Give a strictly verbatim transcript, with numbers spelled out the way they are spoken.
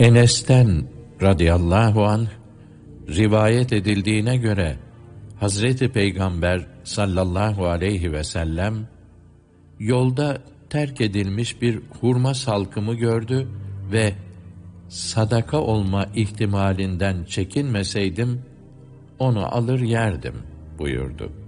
Enes'ten radıyallahu anh rivayet edildiğine göre Hazreti Peygamber sallallahu aleyhi ve sellem yolda terk edilmiş bir hurma salkımı gördü ve sadaka olma ihtimalinden çekinmeseydim onu alır yerdim buyurdu.